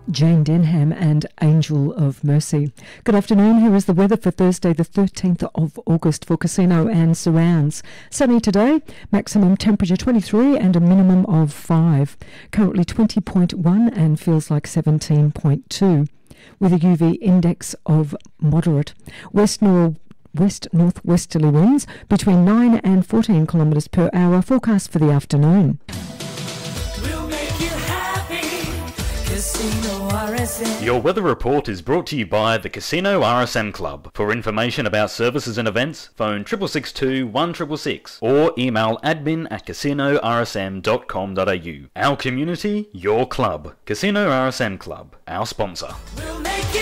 Jane Denham and Angel of Mercy. Good afternoon. Here is the weather for Thursday, the 13th of August for Casino and surrounds. Sunny today, maximum temperature 23 and a minimum of 5. Currently 20.1 and feels like 17.2 with a UV index of moderate. West-northwesterly winds between 9 and 14 kilometres per hour. Forecast for the afternoon. Your weather report is brought to you by the Casino RSM Club. For information about services and events, phone 6662 1666 or email admin@casinorsm.com.au. Our community, your club. Casino RSM Club, our sponsor.